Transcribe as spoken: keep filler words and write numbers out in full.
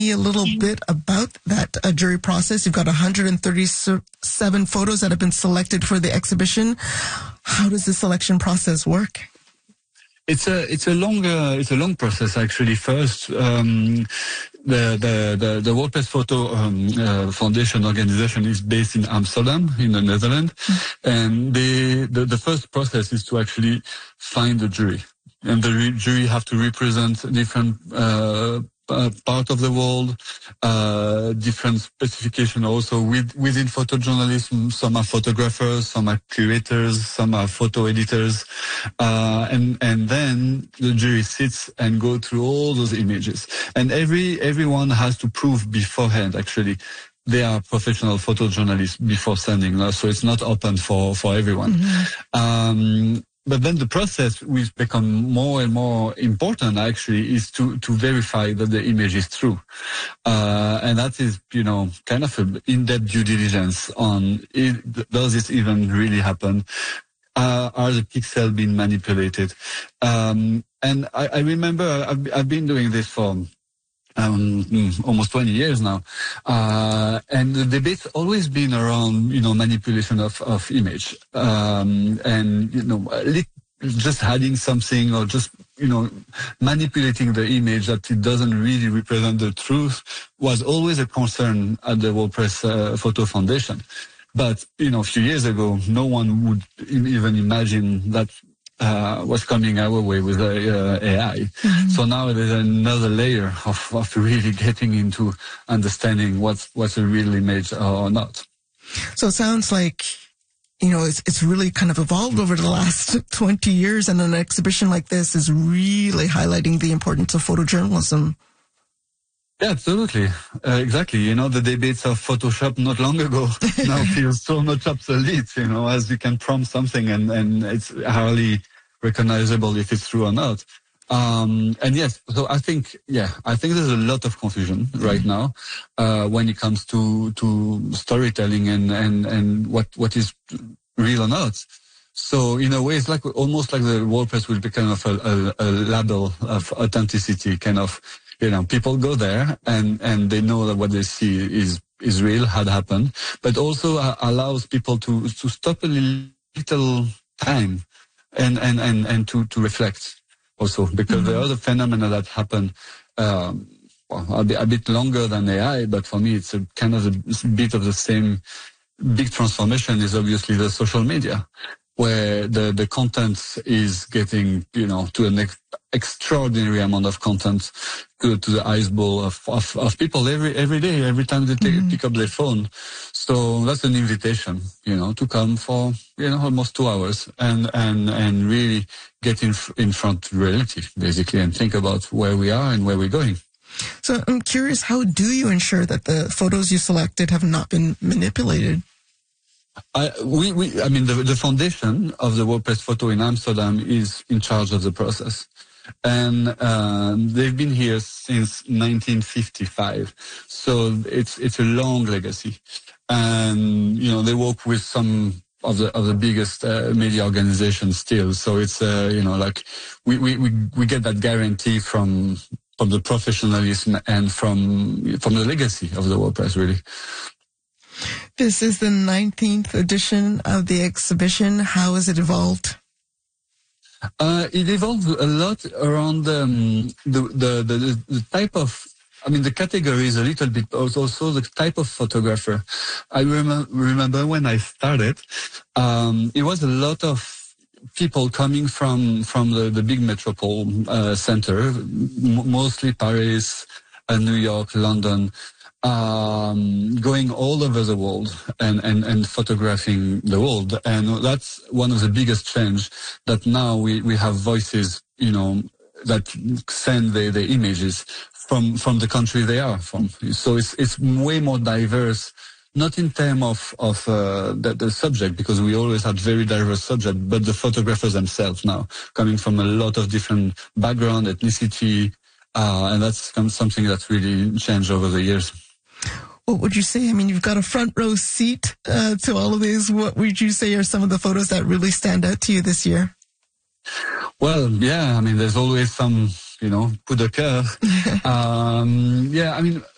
a little bit about that uh, jury process? You've got one hundred thirty-seven photos that have been selected for the exhibition. How does the selection process work? It's a it's a long uh, it's a long process actually. First, um, the the the, the WordPress Photo um, uh, Foundation organization is based in Amsterdam, in the Netherlands, mm-hmm. and they the, the first process is to actually find a jury, and the re- jury have to represent different uh, uh, part of the world, uh, different specification also with, within photojournalism. Some are photographers, some are curators, some are photo editors, uh, and and then the jury sits and go through all those images, and every everyone has to prove beforehand actually they are professional photojournalists before sending, so it's not open for for everyone. Mm-hmm. Um, But then the process which become more and more important actually is to, to verify that the image is true. Uh, and that is, you know, kind of an in-depth due diligence on, it, does this even really happen? Uh, are the pixels being manipulated? Um, and I, I remember I've, I've been doing this for Um, almost twenty years now, uh, and the debate's always been around, you know, manipulation of, of image, um, and, you know, just adding something or just, you know, manipulating the image that it doesn't really represent the truth was always a concern at the WordPress uh, Photo Foundation. But, you know, a few years ago, no one would even imagine that Uh, was coming our way with uh, A I. Mm-hmm. So now there's another layer of, of really getting into understanding what's, what's a real image or not. So it sounds like, you know, it's, it's really kind of evolved over the last twenty years, and an exhibition like this is really highlighting the importance of photojournalism. Yeah, absolutely. Uh, exactly. You know, the debates of Photoshop not long ago now feel so much obsolete, you know, as you can prompt something and, and it's hardly recognizable if it's true or not. Um, and yes, so I think, yeah, I think there's a lot of confusion right now, uh, when it comes to, to storytelling and, and, and what, what is real or not. So in a way, it's like almost like the WordPress will be kind of a, a, a label of authenticity, kind of, you know, people go there and, and they know that what they see is, is real, had happened, but also uh, allows people to, to stop a little time and, and, and, and to, to reflect also, because mm-hmm. there are other phenomena that happen, um, well, a bit, a bit longer than A I, but for me, it's a kind of a bit of the same big transformation is obviously the social media, where the, the content is getting, you know, to an ex- extraordinary amount of content to, to the eyeball of, of, of people every, every day, every time they take, mm-hmm. pick up their phone. So that's an invitation, you know, to come for, you know, almost two hours and, and, and really get in, in front of reality, basically, and think about where we are and where we're going. So I'm curious, how do you ensure that the photos you selected have not been manipulated? I, we, we, I mean, the, the foundation of the WordPress Photo in Amsterdam is in charge of the process. And uh, they've been here since nineteen fifty-five. So it's it's a long legacy. And, you know, they work with some of the of the biggest uh, media organizations still. So it's, uh, you know, like we, we, we, we get that guarantee from from the professionalism and from from the legacy of the WordPress, really. This is the nineteenth edition of the exhibition. How has it evolved? Uh, it evolved a lot around um, the, the, the, the type of, I mean, the category is a little bit, also the type of photographer. I rem- remember when I started, um, it was a lot of people coming from, from the, the big metropole uh, center, m- mostly Paris, uh, New York, London, um, going all over the world and, and, and photographing the world. And that's one of the biggest change, that now we, we have voices, you know, that send the, the images from, from the country they are from. So it's, it's way more diverse, not in terms of, of, uh, the, the subject, because we always had very diverse subject, but the photographers themselves now coming from a lot of different background, ethnicity, uh, and that's something that's really changed over the years. What would you say? I mean, you've got a front row seat uh, to all of these. What would you say are some of the photos that really stand out to you this year? Well, yeah, I mean, there's always some, you know, coup de cœur. um, yeah, I mean,